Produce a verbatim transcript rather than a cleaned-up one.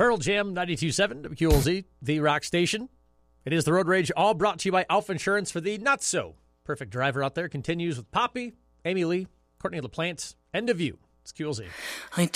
Pearl Jam ninety-two point seven, W Q L Z, the rock station. It is the Road Rage, all brought to you by Alpha Insurance for the not-so-perfect driver out there. Continues with Poppy, Amy Lee, Courtney LaPlante, End of You. It's Q L Z. I